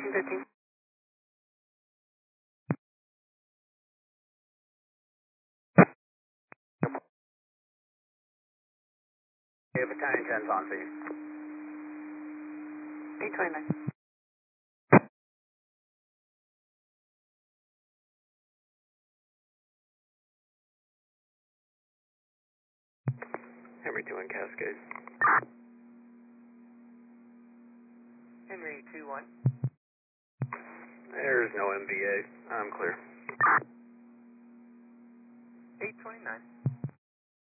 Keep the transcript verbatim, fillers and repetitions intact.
fifteen fifteen. Okay, battalion ten's on for you. eight twenty-nine. Henry two one Cascade. Henry two one. There's no M V A. I'm clear. eight twenty-nine.